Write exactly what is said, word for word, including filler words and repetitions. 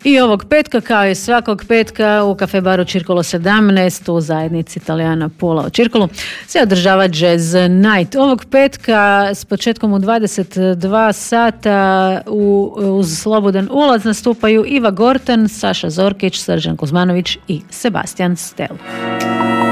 I ovog petka, kao i svakog petka, u kafe baru Circolo sedamnaest u zajednici Italijana Pula u Circolu se održava Jazz Night. Ovog petka s početkom u dvadeset dva sata u, uz slobodan ulaz nastupaju Iva Gortan, Saša Zorkić, Srđan Kuzmanović i Sebastian Stel.